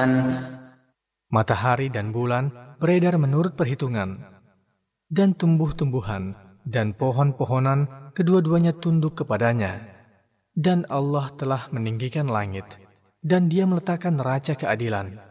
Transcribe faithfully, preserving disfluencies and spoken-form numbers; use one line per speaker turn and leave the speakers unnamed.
Matahari dan bulan beredar menurut perhitungan, dan tumbuh-tumbuhan dan pohon-pohonan kedua-duanya tunduk kepadanya. Dan Allah telah meninggikan langit, dan Dia meletakkan neraca keadilan